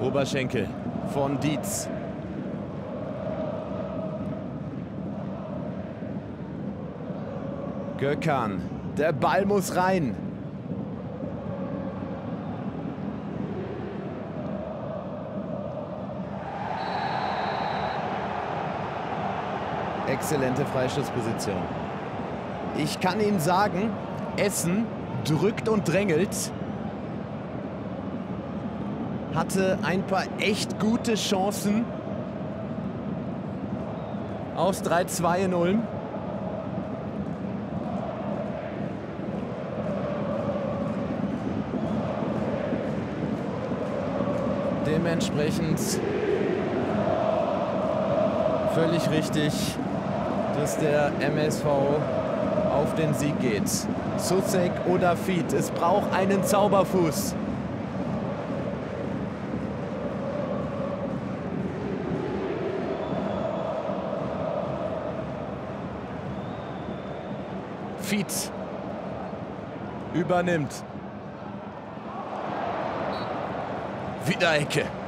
Oberschenkel von Dietz. Gökhan. Der Ball muss rein. Exzellente Freistoßposition. Ich kann Ihnen sagen, Essen drückt und drängelt. Hatte ein paar echt gute Chancen aufs 3-2 in Ulm. Dementsprechend völlig richtig, dass der MSV auf den Sieg geht. Soucek oder Fied, es braucht einen Zauberfuß. Fied übernimmt. Wieder Ecke.